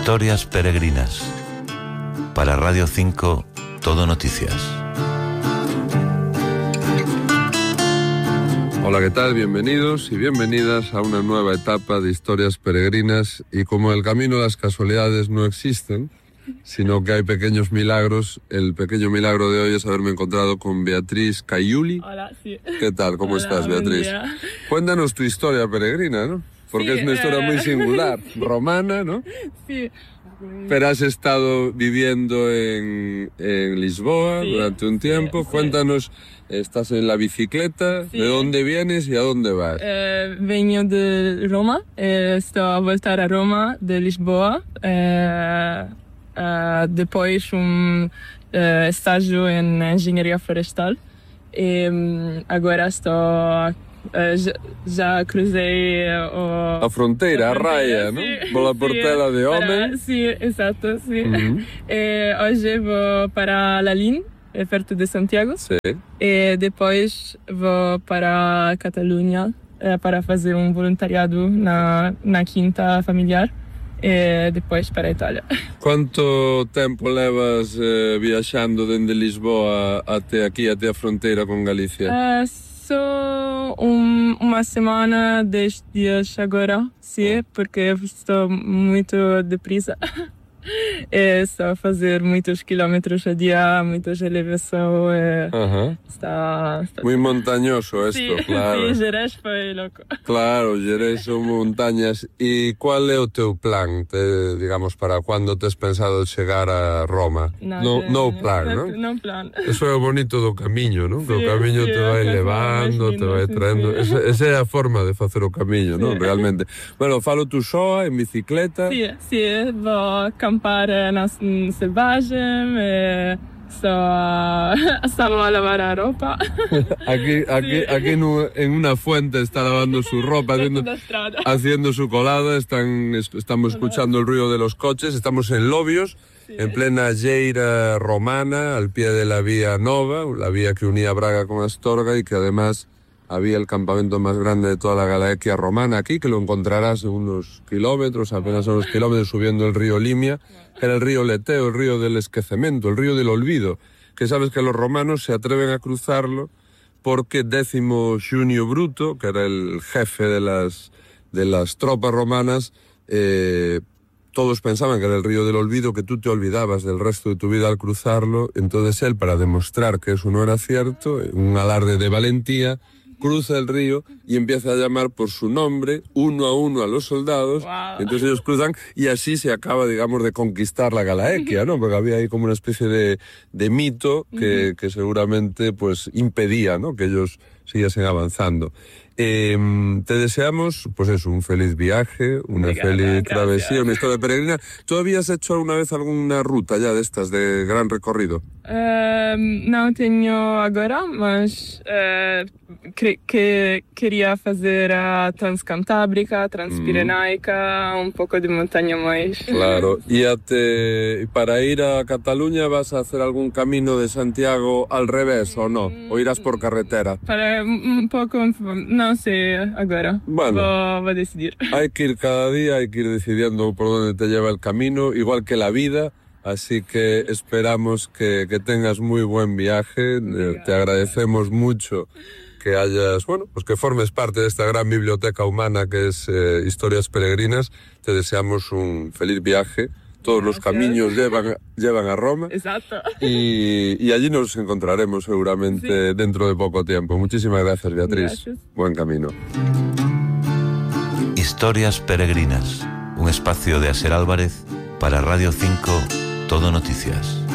Historias peregrinas. Para Radio 5, Todo Noticias. Hola, ¿qué tal? Bienvenidos y bienvenidas a una nueva etapa de Historias peregrinas. Y como el camino de las casualidades no existen, sino que hay pequeños milagros, el pequeño milagro de hoy es haberme encontrado con Beatriz Caiuli. Hola, sí. ¿Qué tal? ¿Cómo estás, Beatriz? Día. Cuéntanos tu historia peregrina, ¿no? Porque sí, es una historia muy singular, romana, ¿no? Sí. Pero has estado viviendo en Lisboa durante un tiempo. Sí. Cuéntanos, estás en la bicicleta, Sí. ¿de dónde vienes y a dónde vas? Venho de Roma, estou a voltar a Roma de Lisboa, depois estágio em engenharia florestal e agora estou já cruzei A fronteira, a raia, não? Pela Portela de Homem. Sim, exato, sim. Hoje vou para Lalín, perto de Santiago. Sim. E depois vou para a Catalunha para fazer voluntariado na quinta familiar. E depois para a Itália. Quanto tempo levas viaxando dende Lisboa até aqui, até a fronteira con Galicia? Só uma semana, 10 dias agora, sim, porque estou muito depressa. Estou a fazer muitos quilómetros a dia, muitas elevações. Está Muy montañoso esto, sí, claro. Sí, Jerez foi louco. Claro, Jerez son montañas. E qual é o teu plan, digamos, para cando tes pensado chegar a Roma? No plan, non? No plan. Eso é o bonito do camiño, non? Que o camiño te vai levando, te vai traendo. Esa é a forma de facer o camiño, non? Realmente. Bueno, falo tú soa, en bicicleta. Sí, vou acampar na selvagem, estamos a lavar a roupa. Aquí en una fuente está lavando su ropa, haciendo su colada. Estamos escuchando el ruido de los coches. Estamos en Lobios, en plena lleira romana, al pie de la Vía Nova, la vía que unía Braga con Astorga, y que además había el campamento más grande de toda la Galaequia romana aquí, que lo encontrarás en unos kilómetros, apenas unos kilómetros, subiendo el río Limia. Era el río Leteo, el río del esquecemento, el río del olvido, que sabes que los romanos se atreven a cruzarlo porque Décimo Junio Bruto, que era el jefe de las tropas romanas, todos pensaban que era el río del olvido, que tú te olvidabas del resto de tu vida al cruzarlo. Entonces él, para demostrar que eso no era cierto, un alarde de valentía, cruza el río y empieza a llamar por su nombre, uno a uno, a los soldados. Wow. Entonces ellos cruzan y así se acaba, digamos, de conquistar la Galaequia, ¿no? Porque había ahí como una especie de mito que seguramente pues impedía, ¿no?, que ellos siguiesen avanzando. Te deseamos, pues eso, un feliz viaje, una feliz travesía, una historia peregrina. ¿Tú habías hecho alguna vez alguna ruta ya de estas, de gran recorrido? Não tenho agora, mas queria fazer a Transcantábrica, Transpirenaica, un poco de montaña más. Claro. ¿Y para ir a Cataluña vas a hacer algún camino de Santiago al revés o no? ¿O irás por carretera? Para un poco, no sé agora. Bueno, voy a decidir. Hay que ir cada día, hay que ir decidiendo por dónde te lleva el camino, igual que la vida. Así que esperamos que tengas muy buen viaje. Te agradecemos mucho que hayas, pues que formes parte de esta gran biblioteca humana que es Historias Peregrinas. Te deseamos un feliz viaje. Todos los caminos llevan a Roma. Exacto. Y allí nos encontraremos seguramente dentro de poco tiempo. Muchísimas gracias, Beatriz. Gracias. Buen camino. Historias peregrinas. Un espacio de Aser Álvarez para Radio 5, Todo Noticias.